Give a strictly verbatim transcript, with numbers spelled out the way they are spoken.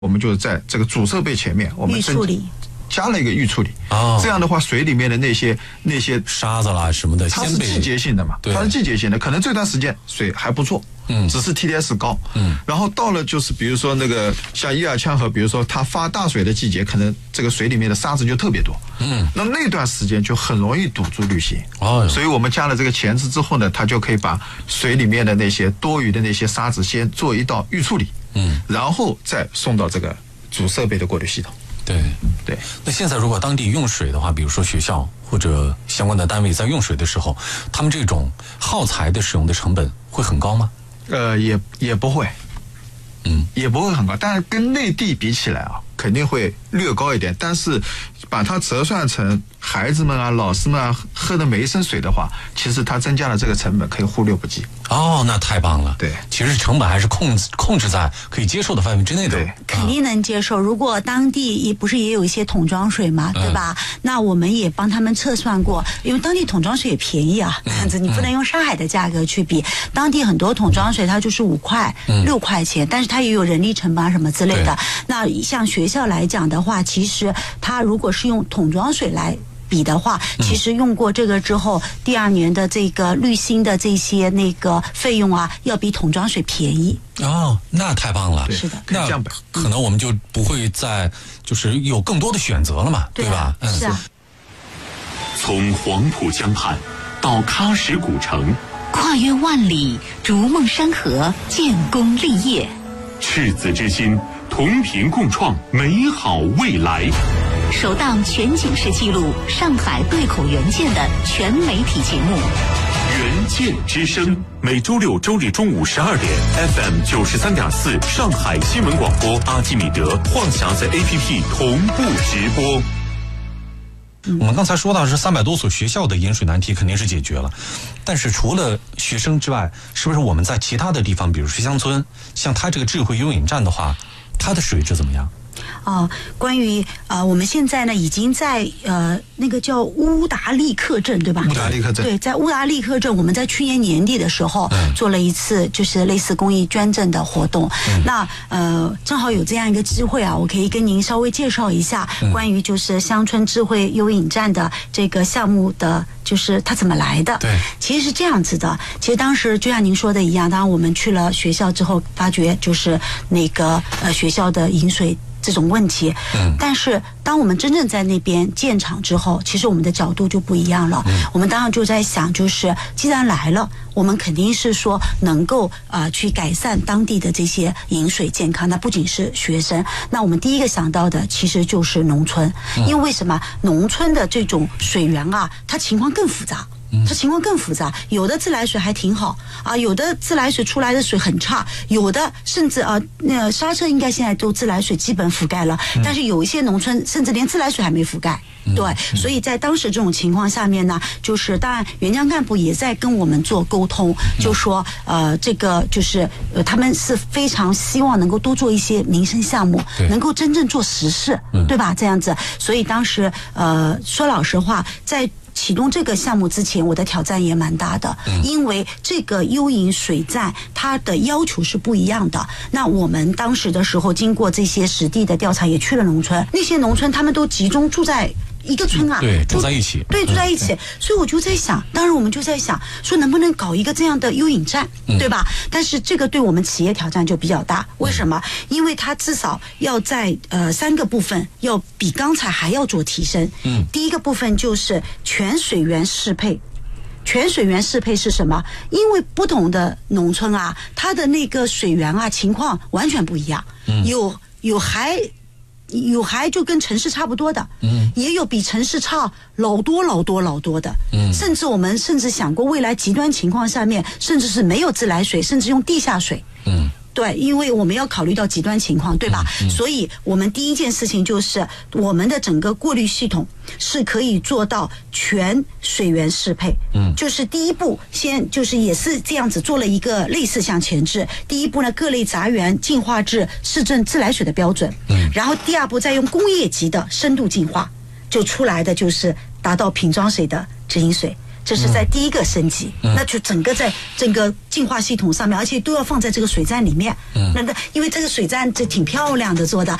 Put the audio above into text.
我们就是在这个主设备前面，我们预处理。 加了一个预处理， 哦， 这样的话，水里面的那些那些沙子啦什么的， 它是季节性的嘛，它是季节性的，可能这段时间水还不错， 嗯， 只是 T D S 高， 嗯， 然后到了就是比如说那个像伊尔羌河，比如说它发大水的季节，可能这个水里面的沙子就特别多， 嗯， 那那段时间就很容易堵住滤芯， 哦， 所以我们加了这个钳子之后呢，它就可以把水里面的那些多余的那些沙子先做一道预处理， 嗯， 然后再送到这个主设备的过滤系统。 对对， 那现在如果当地用水的话，比如说学校或者相关的单位在用水的时候，他们这种耗材的使用的成本会很高吗？ 呃，也也不会， 嗯， 也不会很高，但是跟内地比起来啊，肯定会略高一点。但是把它折算成孩子们啊、老师们啊喝的每一升水的话，其实它增加了这个成本，可以忽略不计。 哦，那太棒了。 对， 其实成本还是控制控制在可以接受的范围之内的。 对， 肯定能接受。如果当地也不是也有一些桶装水嘛，对吧？嗯、那我们也帮他们测算过，因为当地桶装水也便宜啊，这样子你不能用上海的价格去比。嗯、当地很多桶装水它就是五块、嗯、六块钱，但是它也有人力成本啊什么之类的。那像学校来讲的话，其实它如果是用桶装水来比的话，其实用过这个之后，嗯、第二年的这个滤芯的这些那个费用啊，要比桶装水便宜。 哦，那太棒了。 是的， 那可能我们就不会再就是有更多的选择了嘛，对吧？ 嗯，是啊。 从黄浦江畔到喀什古城， 跨越万里，逐梦山河，建功立业， 赤子之心，同频共创美好未来。 首档全景式记录上海对口援建的全媒体节目 《援建之声》，每周六、周日中午十二点 ，F M 九十三点四，上海新闻广播，阿基米德、晃匣子 A P P 同步直播。 我们刚才说到是三百多所学校的饮水难题肯定是解决了，但是除了学生之外，是不是我们在其他的地方，比如说乡村，像它这个智慧优饮站的话，它的水质怎么样？ 哦、呃，关于呃，我们现在呢已经在呃那个叫乌达利克镇，对吧？ 乌达利克镇。 对，在乌达利克镇，我们在去年年底的时候、嗯、做了一次就是类似公益捐赠的活动。嗯、那呃，正好有这样一个机会啊，我可以跟您稍微介绍一下关于就是乡村智慧优饮站的这个项目的。就是它怎么来的？ 对， 其实是这样子的。其实当时就像您说的一样，当我们去了学校之后，发觉就是那个呃学校的饮水这种问题。嗯。但是当我们真正在那边建厂之后，其实我们的角度就不一样了。嗯。我们当然就在想，就是既然来了，我们肯定是说能够啊、呃、去改善当地的这些饮水健康。那不仅是学生，那我们第一个想到的其实就是农村，嗯、因为为什么农村的这种水源啊，它情况更复杂。它情况更复杂，有的自来水还挺好啊，有的自来水出来的水很差，有的甚至啊，那刹车应该现在都自来水基本覆盖了，嗯、但是有一些农村甚至连自来水还没覆盖。嗯、对，嗯、所以在当时这种情况下面呢，就是当然援疆干部也在跟我们做沟通，嗯、就说呃，这个就是呃，他们是非常希望能够多做一些民生项目，能够真正做实事，嗯、对吧？这样子，所以当时呃，说老实话，在启动这个项目之前，我的挑战也蛮大的，嗯、因为这个优饮水站它的要求是不一样的。那我们当时的时候，经过这些实地的调查，也去了农村，那些农村他们都集中住在一个村啊， 对，住在一起， 对，住在一起。嗯、所以我就在想，当然我们就在想，说能不能搞一个这样的优饮站，嗯、对吧？但是这个对我们企业挑战就比较大。为什么？嗯、因为它至少要在呃三个部分要比刚才还要做提升。嗯，第一个部分就是全水源适配。全水源适配是什么？因为不同的农村啊，它的那个水源啊情况完全不一样。嗯，有有还。有还就跟城市差不多的，嗯，也有比城市差老多老多老多的，嗯，甚至我们甚至想过未来极端情况下面，甚至是没有自来水，甚至用地下水，嗯。对，因为我们要考虑到极端情况，对吧？嗯嗯、所以我们第一件事情就是我们的整个过滤系统是可以做到全水源适配。嗯，就是第一步先就是也是这样子做了一个类似像前置。第一步呢，各类杂源净化至市政自来水的标准。嗯，然后第二步再用工业级的深度净化，就出来的就是达到瓶装水的直饮水。 这是在第一个升级，嗯、那就整个在整个净化系统上面，而且都要放在这个水站里面。嗯，那那因为这个水站这挺漂亮的做的，